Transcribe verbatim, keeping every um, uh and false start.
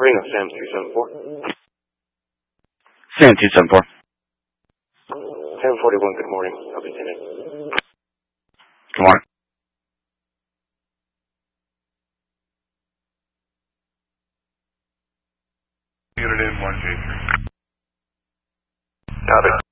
Reno, Sam two seven four. Sam two seven four. ten forty-one, good morning. I'll be in it. Good morning. Unit in one J three. Copy.